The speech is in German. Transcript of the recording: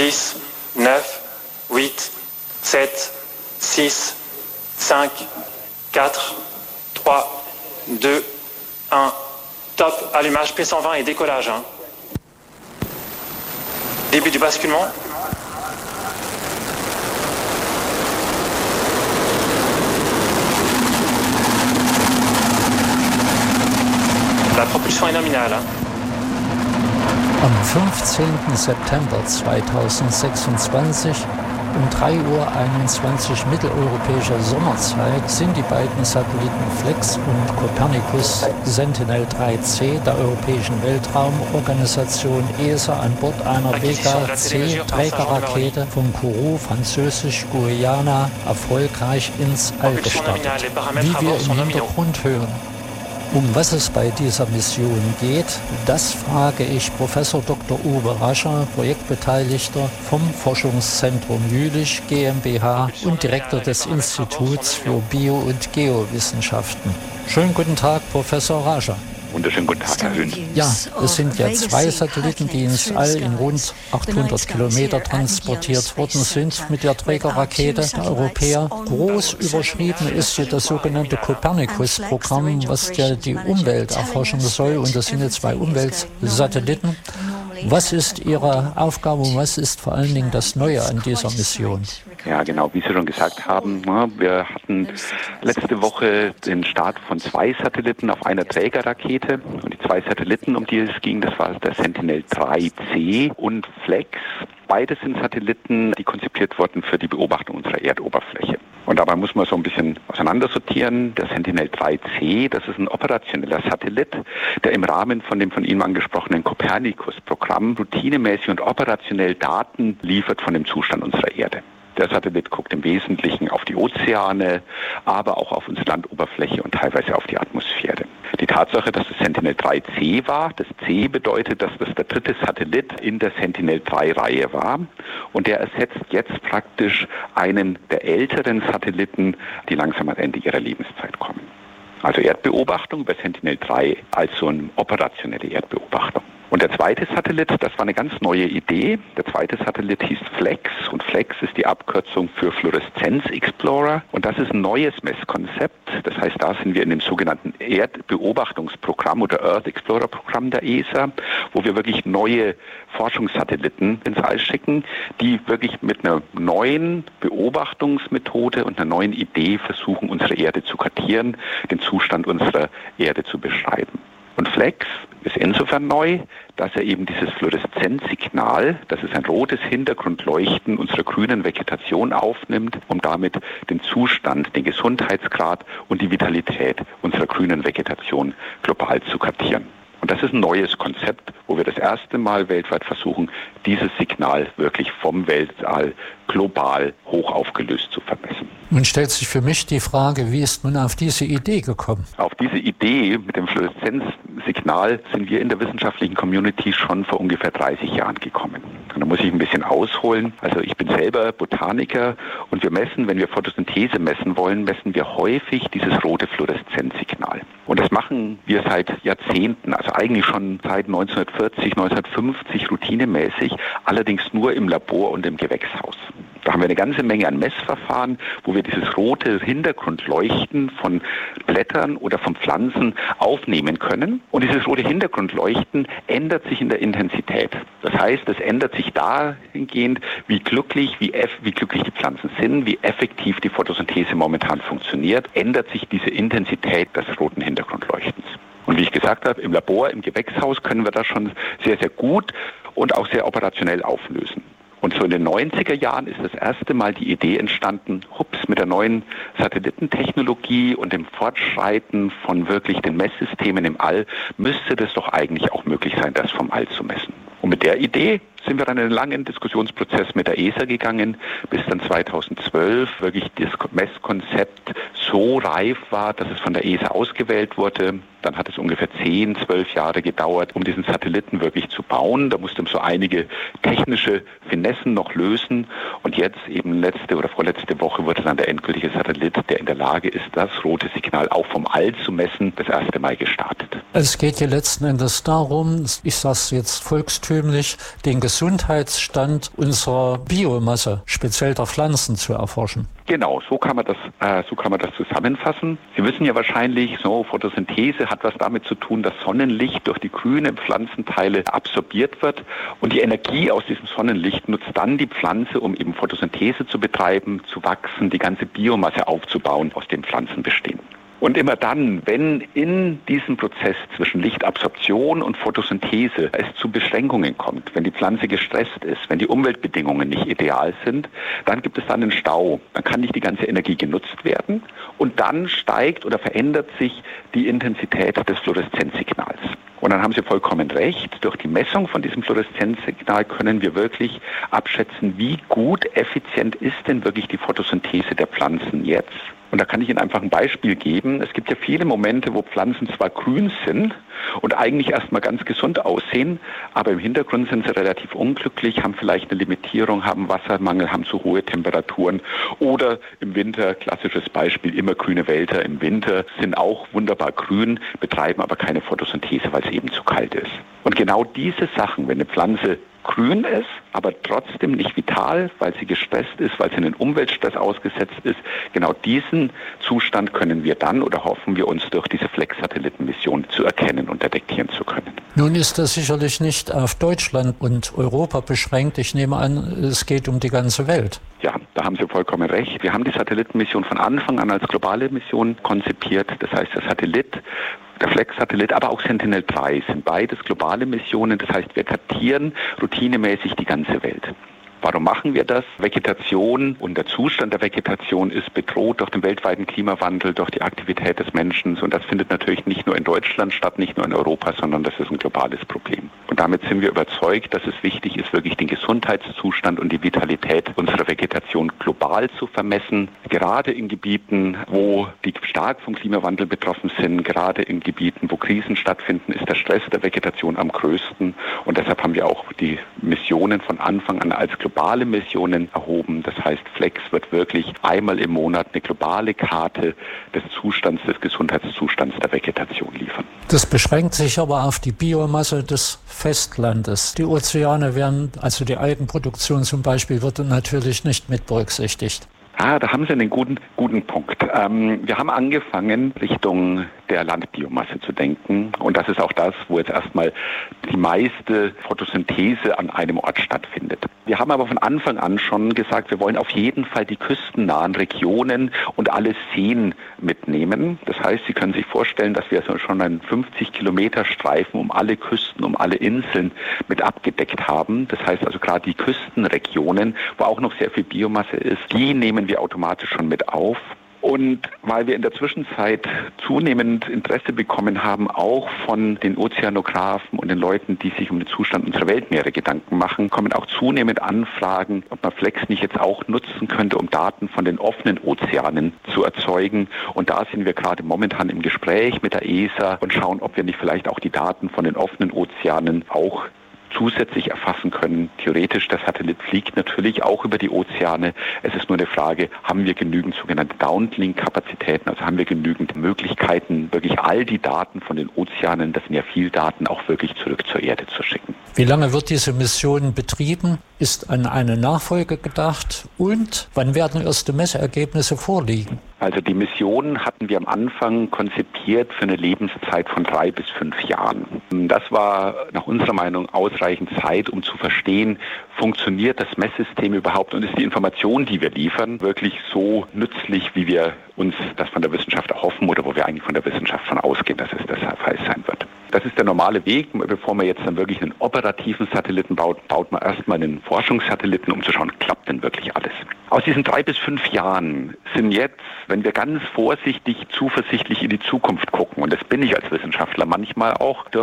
10, 9, 8, 7, 6, 5, 4, 3, 2, 1. Top, allumage P120 et décollage. Début du basculement. La propulsion est nominale. Am 15. September 2026 um 3:21 Uhr mitteleuropäischer Sommerzeit sind die beiden Satelliten Flex und Copernicus Sentinel-3C der Europäischen Weltraumorganisation ESA an Bord einer Vega-C-Trägerrakete von Kourou, französisch-Guyana, erfolgreich ins All gestartet. Wie wir im Hintergrund hören. Um was es bei dieser Mission geht, das frage ich Professor Dr. Uwe Rascher, Projektbeteiligter vom Forschungszentrum Jülich GmbH und Direktor des Instituts für Bio- und Geowissenschaften. Schönen guten Tag, Professor Rascher. Wunderschönen guten Tag, Herr Höhn. Ja, es sind ja 2 Satelliten, die ins All in rund 800 Kilometer transportiert worden sind mit der Trägerrakete der Europäer. Groß überschrieben ist hier das sogenannte Copernicus-Programm, was ja die Umwelt erforschen soll. Und das sind jetzt 2 Umweltsatelliten. Was ist Ihre Aufgabe und was ist vor allen Dingen das Neue an dieser Mission? Ja, genau, wie Sie schon gesagt haben, wir hatten letzte Woche den Start von 2 Satelliten auf einer Trägerrakete. Und die 2 Satelliten, um die es ging, das war der Sentinel-3C und Flex. Beides sind Satelliten, die konzipiert wurden für die Beobachtung unserer Erdoberfläche. Und dabei muss man so ein bisschen auseinandersortieren. Der Sentinel-3C, das ist ein operationeller Satellit, der im Rahmen von dem von Ihnen angesprochenen Copernicus-Programm routinemäßig und operationell Daten liefert von dem Zustand unserer Erde. Der Satellit guckt im Wesentlichen auf die Ozeane, aber auch auf unsere Landoberfläche und teilweise auf die Atmosphäre. Die Tatsache, dass es Sentinel-3C war, das C bedeutet, dass das der 3. Satellit in der Sentinel-3-Reihe war. Und der ersetzt jetzt praktisch einen der älteren Satelliten, die langsam am Ende ihrer Lebenszeit kommen. Also Erdbeobachtung über Sentinel-3 als so eine operationelle Erdbeobachtung. Und der 2. Satellit, das war eine ganz neue Idee. Der 2. Satellit hieß Flex und Flex ist die Abkürzung für Fluoreszenz Explorer. Und das ist ein neues Messkonzept. Das heißt, da sind wir in dem sogenannten Erdbeobachtungsprogramm oder Earth Explorer Programm der ESA, wo wir wirklich neue Forschungssatelliten ins All schicken, die wirklich mit einer neuen Beobachtungsmethode und einer neuen Idee versuchen, unsere Erde zu kartieren, den Zustand unserer Erde zu beschreiben. Und Flex ist insofern neu, dass er eben dieses Fluoreszenzsignal, das ist ein rotes Hintergrundleuchten unserer grünen Vegetation aufnimmt, um damit den Zustand, den Gesundheitsgrad und die Vitalität unserer grünen Vegetation global zu kartieren. Und das ist ein neues Konzept, wo wir das erste Mal weltweit versuchen, dieses Signal wirklich vom Weltall global hoch aufgelöst zu vermessen. Nun stellt sich für mich die Frage, wie ist nun auf diese Idee gekommen? Auf diese Idee mit dem Fluoreszenzsignal sind wir in der wissenschaftlichen Community schon vor ungefähr 30 Jahren gekommen. Und da muss ich ein bisschen ausholen. Also ich bin selber Botaniker und wir messen, wenn wir Photosynthese messen wollen, messen wir häufig dieses rote Fluoreszenzsignal. Und das machen wir seit Jahrzehnten, also eigentlich schon seit 1940, 1950 routinemäßig, allerdings nur im Labor und im Gewächshaus. Da haben wir eine ganze Menge an Messverfahren, wo wir dieses rote Hintergrundleuchten von Blättern oder von Pflanzen aufnehmen können. Und dieses rote Hintergrundleuchten ändert sich in der Intensität. Das heißt, es ändert sich dahingehend, wie glücklich die Pflanzen sind, wie effektiv die Photosynthese momentan funktioniert, ändert sich diese Intensität des roten Hintergrundleuchtens. Und wie ich gesagt habe, im Labor, im Gewächshaus können wir das schon sehr, sehr gut und auch sehr operationell auflösen. Und so in den 90er Jahren ist das erste Mal die Idee entstanden, mit der neuen Satellitentechnologie und dem Fortschreiten von wirklich den Messsystemen im All, müsste das doch eigentlich auch möglich sein, das vom All zu messen. Und mit der Idee sind wir dann in einen langen Diskussionsprozess mit der ESA gegangen, bis dann 2012 wirklich das Messkonzept so reif war, dass es von der ESA ausgewählt wurde. Dann hat es ungefähr 10, 12 Jahre gedauert, um diesen Satelliten wirklich zu bauen. Da musste man so einige technische Finessen noch lösen. Und jetzt eben letzte oder vorletzte Woche wurde dann der endgültige Satellit, der in der Lage ist, das rote Signal auch vom All zu messen, das erste Mal gestartet. Es geht hier letzten Endes darum, ich sage es jetzt volkstümlich, den Gesundheitszustand Gesundheitsstand unserer Biomasse, speziell der Pflanzen, zu erforschen. Genau, so kann man das zusammenfassen. Sie wissen ja wahrscheinlich, Photosynthese hat was damit zu tun, dass Sonnenlicht durch die grünen Pflanzenteile absorbiert wird und die Energie aus diesem Sonnenlicht nutzt dann die Pflanze, um eben Photosynthese zu betreiben, zu wachsen, die ganze Biomasse aufzubauen, aus dem Pflanzen bestehen. Und immer dann, wenn in diesem Prozess zwischen Lichtabsorption und Photosynthese es zu Beschränkungen kommt, wenn die Pflanze gestresst ist, wenn die Umweltbedingungen nicht ideal sind, dann gibt es dann einen Stau. Dann kann nicht die ganze Energie genutzt werden und dann steigt oder verändert sich die Intensität des Fluoreszenzsignals. Und dann haben Sie vollkommen recht, durch die Messung von diesem Fluoreszenzsignal können wir wirklich abschätzen, wie gut, effizient ist denn wirklich die Photosynthese der Pflanzen jetzt. Und da kann ich Ihnen einfach ein Beispiel geben. Es gibt ja viele Momente, wo Pflanzen zwar grün sind und eigentlich erstmal ganz gesund aussehen, aber im Hintergrund sind sie relativ unglücklich, haben vielleicht eine Limitierung, haben Wassermangel, haben zu hohe Temperaturen oder im Winter, klassisches Beispiel, immergrüne Wälder im Winter sind auch wunderbar grün, betreiben aber keine Photosynthese, weil es eben zu kalt ist. Und genau diese Sachen, wenn eine Pflanze grün ist, aber trotzdem nicht vital, weil sie gestresst ist, weil sie einen Umweltstress ausgesetzt ist. Genau diesen Zustand können wir dann oder hoffen wir uns durch diese Flex-Satellitenmission zu erkennen und detektieren zu können. Nun ist das sicherlich nicht auf Deutschland und Europa beschränkt. Ich nehme an, es geht um die ganze Welt. Ja, da haben Sie vollkommen recht. Wir haben die Satellitenmission von Anfang an als globale Mission konzipiert. Das heißt, der Flex-Satellit, aber auch Sentinel-3 sind beides globale Missionen. Das heißt, wir kartieren routinemäßig die ganze Welt. Warum machen wir das? Vegetation und der Zustand der Vegetation ist bedroht durch den weltweiten Klimawandel, durch die Aktivität des Menschen. Und das findet natürlich nicht nur in Deutschland statt, nicht nur in Europa, sondern das ist ein globales Problem. Und damit sind wir überzeugt, dass es wichtig ist, wirklich den Gesundheitszustand und die Vitalität unserer Vegetation global zu vermessen. Gerade in Gebieten, wo die stark vom Klimawandel betroffen sind, gerade in Gebieten, wo Krisen stattfinden, ist der Stress der Vegetation am größten. Und deshalb haben wir auch die Missionen von Anfang an als globale Missionen erhoben. Das heißt, Flex wird wirklich einmal im Monat eine globale Karte des Gesundheitszustands der Vegetation liefern. Das beschränkt sich aber auf die Biomasse des Festlandes. Die Ozeane werden, also die Algenproduktion zum Beispiel, wird natürlich nicht mit berücksichtigt. Da haben Sie einen guten Punkt. Wir haben angefangen, Richtung der Landbiomasse zu denken. Und das ist auch das, wo jetzt erstmal die meiste Photosynthese an einem Ort stattfindet. Wir haben aber von Anfang an schon gesagt, wir wollen auf jeden Fall die küstennahen Regionen und alle Seen mitnehmen. Das heißt, Sie können sich vorstellen, dass wir schon einen 50-Kilometer-Streifen um alle Küsten, um alle Inseln mit abgedeckt haben. Das heißt also gerade die Küstenregionen, wo auch noch sehr viel Biomasse ist, die nehmen wir automatisch schon mit auf. Und weil wir in der Zwischenzeit zunehmend Interesse bekommen haben, auch von den Ozeanographen und den Leuten, die sich um den Zustand unserer Weltmeere Gedanken machen, kommen auch zunehmend Anfragen, ob man Flex nicht jetzt auch nutzen könnte, um Daten von den offenen Ozeanen zu erzeugen. Und da sind wir gerade momentan im Gespräch mit der ESA und schauen, ob wir nicht vielleicht auch die Daten von den offenen Ozeanen auch zusätzlich erfassen können. Theoretisch, der Satellit fliegt natürlich auch über die Ozeane. Es ist nur eine Frage, haben wir genügend sogenannte Downlink-Kapazitäten, also haben wir genügend Möglichkeiten, wirklich all die Daten von den Ozeanen, das sind ja viel Daten, auch wirklich zurück zur Erde zu schicken. Wie lange wird diese Mission betrieben? Ist an eine Nachfolge gedacht? Und wann werden erste Messergebnisse vorliegen? Also die Mission hatten wir am Anfang konzipiert für eine Lebenszeit von 3 bis 5 Jahren. Das war nach unserer Meinung ausreichend Zeit, um zu verstehen, funktioniert das Messsystem überhaupt und ist die Information, die wir liefern, wirklich so nützlich, wie wir uns das von der Wissenschaft erhoffen oder wo wir eigentlich von der Wissenschaft von ausgehen, dass es der Fall sein wird. Das ist der normale Weg. Bevor man jetzt dann wirklich einen operativen Satelliten baut, baut man erstmal einen Forschungssatelliten, um zu schauen, klappt denn wirklich alles. Aus diesen 3 bis 5 Jahren sind jetzt, wenn wir ganz vorsichtig, zuversichtlich in die Zukunft gucken, und das bin ich als Wissenschaftler manchmal auch,